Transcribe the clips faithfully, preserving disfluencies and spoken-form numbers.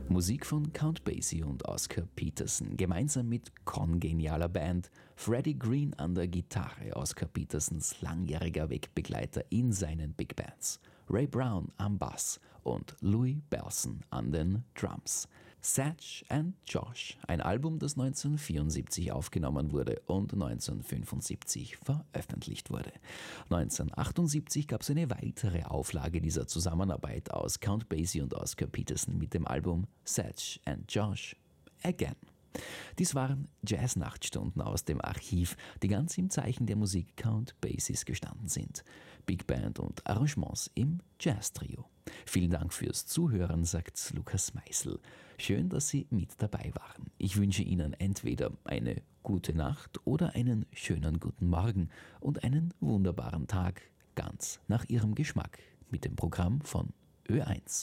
Musik von Count Basie und Oscar Peterson, gemeinsam mit kongenialer Band, Freddie Green an der Gitarre, Oscar Petersons langjähriger Wegbegleiter in seinen Big Bands, Ray Brown am Bass und Louis Bellson an den Drums. Satch and Josh, ein Album, das neunzehnhundertvierundsiebzig aufgenommen wurde und neunzehnhundertfünfundsiebzig veröffentlicht wurde. neunzehnhundertachtundsiebzig gab es eine weitere Auflage dieser Zusammenarbeit aus Count Basie und Oscar Peterson mit dem Album Satch and Josh Again. Dies waren Jazz-Nachtstunden aus dem Archiv, die ganz im Zeichen der Musik Count Basies gestanden sind. Big Band und Arrangements im Jazz-Trio. Vielen Dank fürs Zuhören, sagt Lukas Meißel. Schön, dass Sie mit dabei waren. Ich wünsche Ihnen entweder eine gute Nacht oder einen schönen guten Morgen und einen wunderbaren Tag, ganz nach Ihrem Geschmack, mit dem Programm von Ö eins.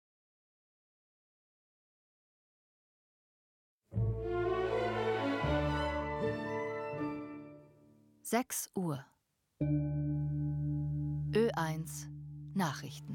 sechs Uhr. Ö eins Nachrichten.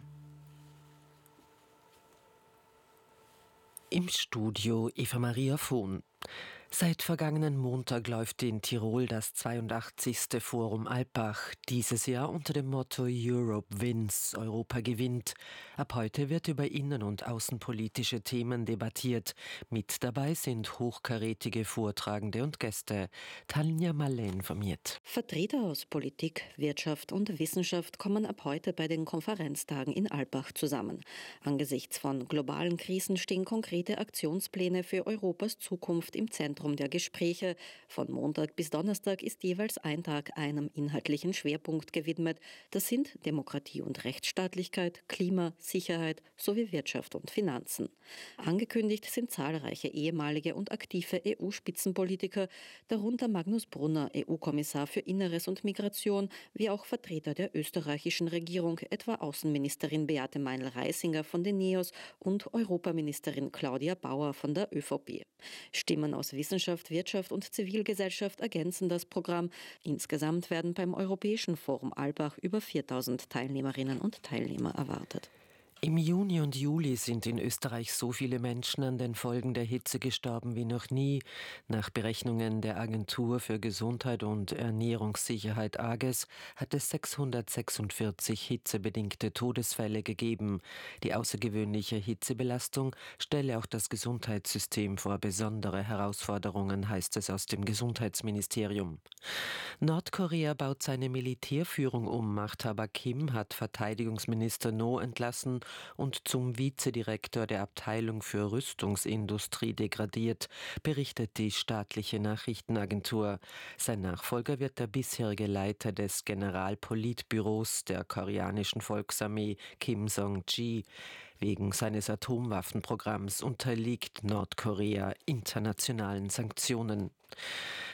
Im Studio Eva Maria Vohn. Seit vergangenen Montag läuft in Tirol das zweiundachtzigste Forum Alpbach, dieses Jahr unter dem Motto Europe Wins, Europa gewinnt. Ab heute wird über innen- und außenpolitische Themen debattiert. Mit dabei sind hochkarätige Vortragende und Gäste. Tanja Malle informiert. Vertreter aus Politik, Wirtschaft und Wissenschaft kommen ab heute bei den Konferenztagen in Alpbach zusammen. Angesichts von globalen Krisen stehen konkrete Aktionspläne für Europas Zukunft im Zentrum der Gespräche. Von Montag bis Donnerstag ist jeweils ein Tag einem inhaltlichen Schwerpunkt gewidmet. Das sind Demokratie und Rechtsstaatlichkeit, Klima, Sicherheit sowie Wirtschaft und Finanzen. Angekündigt sind zahlreiche ehemalige und aktive E U-Spitzenpolitiker, darunter Magnus Brunner, E U-Kommissar für Inneres und Migration, wie auch Vertreter der österreichischen Regierung, etwa Außenministerin Beate Meinl-Reisinger von den NEOS und Europaministerin Claudia Bauer von der ÖVP. Stimmen aus Wissenschaft, Wirtschaft und Zivilgesellschaft ergänzen das Programm. Insgesamt werden beim Europäischen Forum Alpbach über viertausend Teilnehmerinnen und Teilnehmer erwartet. Im Juni und Juli sind in Österreich so viele Menschen an den Folgen der Hitze gestorben wie noch nie. Nach Berechnungen der Agentur für Gesundheit und Ernährungssicherheit A G E S hat es sechshundertsechsundvierzig hitzebedingte Todesfälle gegeben. Die außergewöhnliche Hitzebelastung stelle auch das Gesundheitssystem vor besondere Herausforderungen, heißt es aus dem Gesundheitsministerium. Nordkorea baut seine Militärführung um. Machthaber Kim hat Verteidigungsminister No entlassen und zum Vizedirektor der Abteilung für Rüstungsindustrie degradiert, berichtet die staatliche Nachrichtenagentur. Sein Nachfolger wird der bisherige Leiter des Generalpolitbüros der koreanischen Volksarmee, Kim Song-ji. Wegen seines Atomwaffenprogramms unterliegt Nordkorea internationalen Sanktionen.